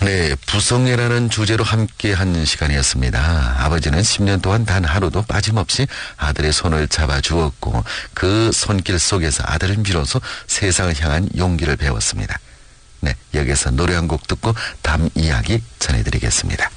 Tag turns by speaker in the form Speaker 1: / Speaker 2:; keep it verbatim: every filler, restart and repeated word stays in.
Speaker 1: 네, 부성애라는 주제로 함께한 시간이었습니다. 아버지는 십 년 동안 단 하루도 빠짐없이 아들의 손을 잡아주었고 그 손길 속에서 아들은 비로소 세상을 향한 용기를 배웠습니다. 네, 여기서 노래 한 곡 듣고 다음 이야기 전해드리겠습니다.